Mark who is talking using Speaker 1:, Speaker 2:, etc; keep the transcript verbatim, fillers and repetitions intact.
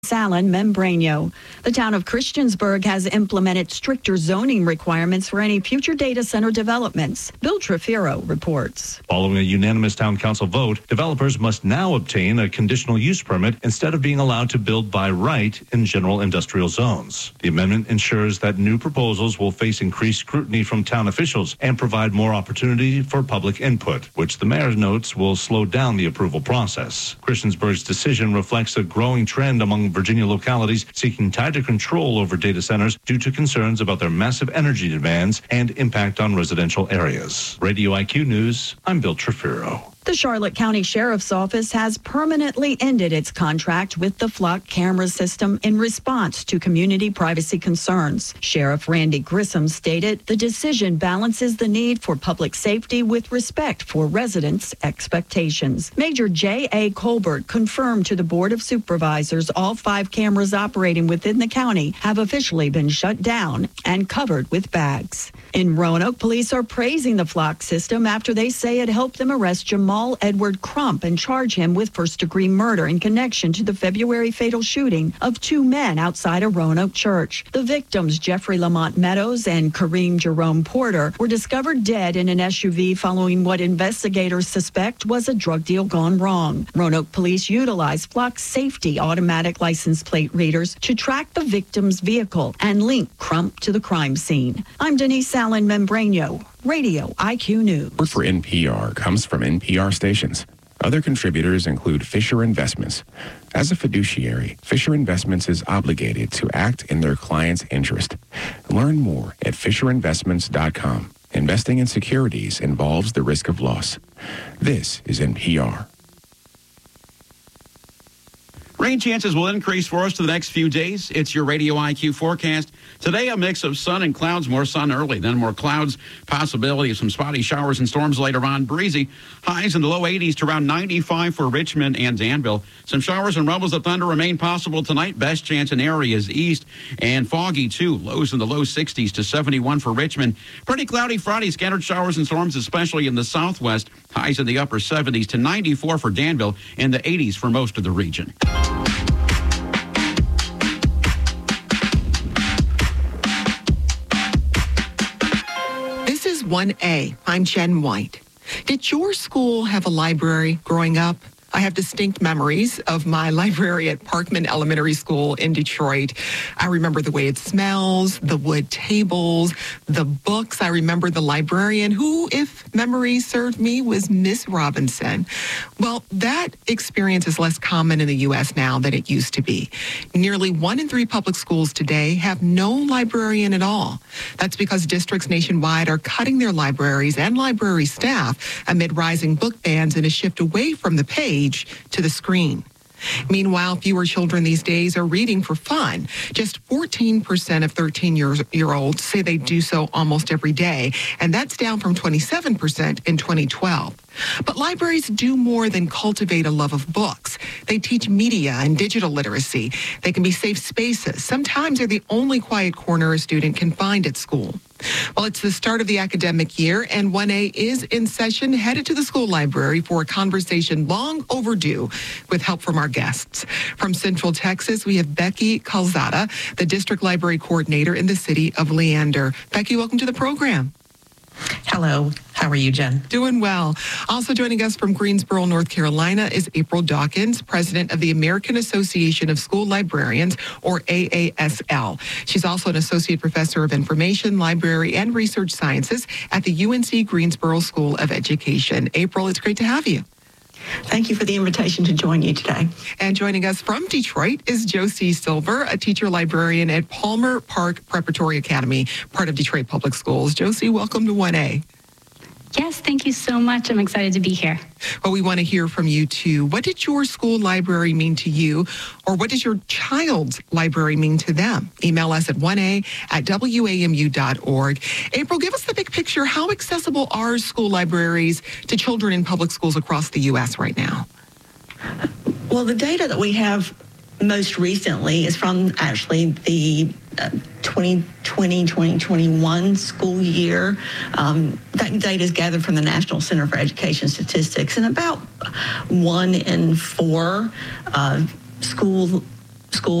Speaker 1: Alan Membranio. The town of Christiansburg has implemented stricter zoning requirements for any future data center developments. Bill Trefiro reports.
Speaker 2: Following a unanimous town council vote, developers must now obtain a conditional use permit instead of being allowed to build by right in general industrial zones. The amendment ensures that new proposals will face increased scrutiny from town officials and provide more opportunity for public input, which the mayor notes will slow down the approval process. Christiansburg's decision reflects a growing trend among Virginia localities seeking tighter control over data centers due to concerns about their massive energy demands and impact on residential areas. Radio I Q News, I'm Bill Trefiro.
Speaker 1: The Charlotte County Sheriff's Office has permanently ended its contract with the Flock camera system in response to community privacy concerns. Sheriff Randy Grissom stated the decision balances the need for public safety with respect for residents' expectations. Major J A. Colbert confirmed to the Board of Supervisors all five cameras operating within the county have officially been shut down and covered with bags. In Roanoke, police are praising the Flock system after they say it helped them arrest Jamal Edward Crump and charge him with first-degree murder in connection to the February fatal shooting of two men outside a Roanoke church. The victims, Jeffrey Lamont Meadows and Kareem Jerome Porter, were discovered dead in an S U V following what investigators suspect was a drug deal gone wrong. Roanoke police utilized Flock's safety automatic license plate readers to track the victim's vehicle and link Crump to the crime scene. I'm Denise Allen Membranio, Radio I Q News.
Speaker 3: Support for N P R comes from N P R stations. Other contributors include Fisher Investments. As a fiduciary, Fisher Investments is obligated to act in their client's interest. Learn more at fisher investments dot com. Investing in securities involves the risk of loss. This is N P R.
Speaker 4: Rain chances will increase for us to the next few days. It's your Radio I Q forecast. Today, a mix of sun and clouds, more sun early, then more clouds. Possibility of some spotty showers and storms later on. Breezy. Highs in the low eighties to around ninety-five for Richmond and Danville. Some showers and rumbles of thunder remain possible tonight. Best chance in areas east and foggy, too. Lows in the low sixties to seventy-one for Richmond. Pretty cloudy Friday. Scattered showers and storms, especially in the southwest. Highs in the upper seventies to ninety-four for Danville and the eighties for most of the region.
Speaker 5: one A. I'm Jen White. Did your school have a library growing up? I have distinct memories of my library at Parkman Elementary School in Detroit. I remember the way it smells, the wood tables, the books. I remember the librarian who, if memory served me, was Miss Robinson. Well, that experience is less common in the U S now than it used to be. Nearly one in three public schools today have no librarian at all. That's because districts nationwide are cutting their libraries and library staff amid rising book bans and a shift away from the page to the screen. Meanwhile, fewer children these days are reading for fun. Just fourteen percent of thirteen-year-olds say they do so almost every day, and that's down from twenty-seven percent in twenty twelve. But libraries do more than cultivate a love of books. They teach media and digital literacy. They can be safe spaces. Sometimes they're the only quiet corner a student can find at school. Well, it's the start of the academic year, and one A is in session, headed to the school library for a conversation long overdue with help from our guests. From Central Texas, we have Becky Calzada, the district library coordinator in the city of Leander. Becky, welcome to the program.
Speaker 6: Hello. How are you, Jen?
Speaker 5: Doing well. Also joining us from Greensboro, North Carolina is April Dawkins, president of the American Association of School Librarians, or A A S L. She's also an associate professor of information, library, and research sciences at the U N C Greensboro School of Education. April, it's great to have you.
Speaker 6: Thank you for the invitation to join you today.
Speaker 5: And joining us from Detroit is Josie Silver, a teacher librarian at Palmer Park Preparatory Academy, part of Detroit Public Schools. Josie, welcome to one A.
Speaker 7: Yes, thank you so much. I'm excited to be here.
Speaker 5: Well, we want to hear from you, too. What did your school library mean to you, or what does your child's library mean to them? Email us at one A at W A M U dot org. April, give us the big picture. How accessible are school libraries to children in public schools across the U S right now?
Speaker 6: Well, the data that we have most recently is from actually the uh, twenty twenty, twenty twenty-one school year. Um, that data is gathered from the National Center for Education Statistics, and about one in four uh, school school